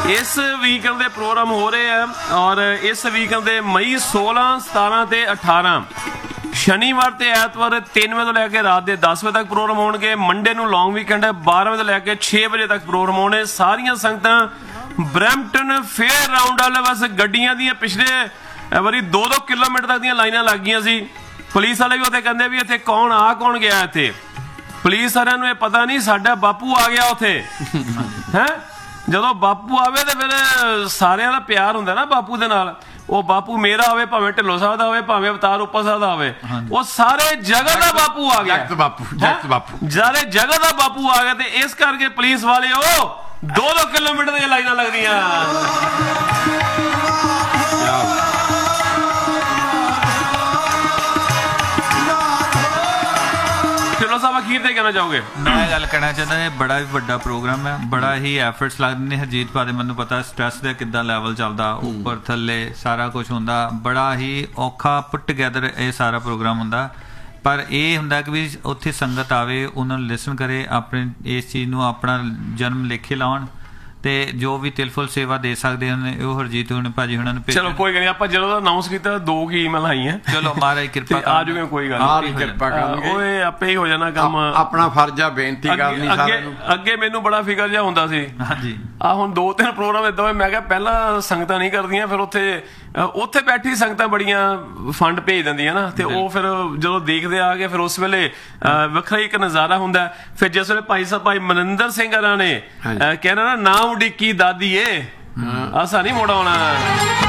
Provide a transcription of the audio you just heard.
इस वीकेंड के प्रोग्राम हो रहे हैं और इस वीकेंड के मई 16, 17 ते 18 शनिवार ते ऐतवार 3 बजे तो लैके रात के 10 बजे तक प्रोग्राम होंगे। मंडे नूं लॉन्ग वीकेंड है, 12 बजे तो लैके 6 बजे तक प्रोग्राम होने। सारियां संगतां ब्रैम्पटन फेयर राउंड वाले बस गड्डियां दी पिछले वारी 2-2 किलोमीटर तक दी लाइनां लग गईयां सी। पुलिस वाले भी उत्थे कहंदे भी इत्थे कौन आ कौन गया। इत्थे पुलिस वालियां नूं पता नहीं साडा बापू आ गया उत्थे है। ਜਦੋਂ ਬਾਪੂ ਆਵੇ ਤੇ ਫਿਰ ਸਾਰਿਆਂ ਦਾ ਪਿਆਰ ਹੁੰਦਾ ਨਾ ਬਾਪੂ ਦੇ ਨਾਲ। ਉਹ ਬਾਪੂ ਮੇਰਾ ਹੋਵੇ, ਭਾਵੇਂ ਢਿੱਲੋਂ ਸਾਹਿਬ ਦਾ ਹੋਵੇ, ਭਾਵੇਂ ਅਵਤਾਰ ਉੱਪਾ ਸਾਹਿਬ ਦਾ ਹੋਵੇ, ਉਹ ਸਾਰੇ ਜਗ੍ਹਾ ਦਾ ਬਾਪੂ ਆ ਗਿਆ। ਸਾਰੇ ਜਗ੍ਹਾ ਦਾ ਬਾਪੂ ਆ ਗਿਆ ਤੇ ਇਸ ਕਰਕੇ ਪੁਲਿਸ ਵਾਲੇ ਉਹ 2-2 ਕਿਲੋਮੀਟਰ ਦੀਆਂ ਲਾਈਨਾਂ ਲੱਗਦੀਆਂ। ਅਖੀਰ ਤੇ ਕਹਿਣਾ ਚਾਹੋਗੇ? ਮੈਂ ਗੱਲ ਕਹਿਣਾ ਚਾਹੁੰਦਾ ਇਹ ਬੜਾ ਹੀ ਵੱਡਾ ਪ੍ਰੋਗਰਾਮ ਹੈ, ਬੜਾ ਹੀ ਐਫਰਟਸ ਲੱਗਦੇ ਨੇ। ਹਰਜੀਤ ਬਾਰੇ ਮੈਨੂੰ ਪਤਾ ਸਟ੍ਰੈਸ ਦਾ ਕਿੱਦਾਂ ਲੈਵਲ ਚੱਲਦਾ, ਉੱਪਰ ਥੱਲੇ ਸਾਰਾ ਕੁਝ ਹੁੰਦਾ, ਬੜਾ ਹੀ ਔਖਾ ਪੁੱਟ ਟੁਗੈਦਰ ਇਹ ਸਾਰਾ ਪ੍ਰੋਗਰਾਮ ਹੁੰਦਾ। ਪਰ ਇਹ ਹੁੰਦਾ ਕਿ ਵੀ ਉੱਥੇ ਸੰਗਤ ਆਵੇ, ਉਹਨਾਂ ਨੂੰ ਲਿਸਨ ਕਰੇ, ਆਪਣੇ ਇਸ ਚੀਜ਼ ਨੂੰ ਆਪਣਾ ਜਨਮ ਲੇਖੇ ਲਾਉਣ ਤੇ ਜੋ ਵੀ ਤਿਲਫੁਲ ਸੇਵਾ ਦੇ ਸਕਦੇ ਹਨ ਉਹ ਹਰਜੀਤ ਹੁਣ ਭਾਜੀ ਹੁਣਾਂ ਨੂੰ ਚਲੋ ਕੋਈ ਗੱਲ ਨਹੀਂ। ਆਪਾਂ ਜਦੋਂ ਅਨਾਉਂਸ ਕੀਤਾ 2 ਕੀ ਈਮੇਲ ਆਈਆਂ। ਚਲੋ ਮਹਾਰਾਜ ਕਿਰਪਾ ਆ ਜੂਗੇ, ਕੋਈ ਗੱਲ ਨਹੀਂ, ਕਿਰਪਾ ਕਰਨਗੇ, ਓਏ ਆਪੇ ਹੀ ਹੋ ਜਾਣਾ ਕੰਮ। ਆਪਣਾ ਫਰਜ਼ ਆ ਬੇਨਤੀ ਕਰਨੀ ਸਾਰਿਆਂ ਨੂੰ। ਅੱਗੇ ਮੈਨੂੰ ਬੜਾ ਫਿਕਰ ਜਿਹਾ ਹੁੰਦਾ ਸੀ। ਹਾਂਜੀ ਆ ਹੁਣ 2-3 ਪ੍ਰੋਗਰਾਮ ਏਦਾਂ ਹੋਏ, ਮੈਂ ਕਿਹਾ ਪਹਿਲਾਂ ਸੰਗਤਾਂ ਨਹੀਂ ਕਰਦੀਆਂ, ਫਿਰ ਉੱਥੇ ਬੈਠੀ ਸੰਗਤਾਂ ਬੜੀਆਂ ਫੰਡ ਭੇਜ ਦਿੰਦੀਆਂ ਨਾ, ਤੇ ਉਹ ਫਿਰ ਜਦੋਂ ਦੇਖਦੇ ਆ ਕੇ ਫਿਰ ਉਸ ਵੇਲੇ ਵੱਖਰਾ ਹੀ ਇੱਕ ਨਜ਼ਾਰਾ ਹੁੰਦਾ। ਫਿਰ ਜਿਸ ਵੇਲੇ ਭਾਈ ਮਨਿੰਦਰ ਸਿੰਘ ਹਰਾਂ ਨੇ ਕਹਿਣਾ ਨਾ ਉਡੀਕੀ ਦਾਦੀ ਏ, ਅਸਾਂ ਨਹੀਂ ਮੋੜ ਆਉਣਾ।